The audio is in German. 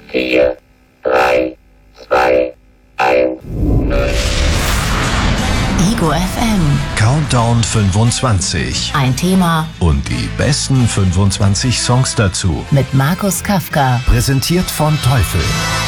4, 3, 2, 1, 0. Ego FM. Countdown 25. Ein Thema Und die besten 25 Songs dazu. mit Markus Kafka. Präsentiert von Teufel.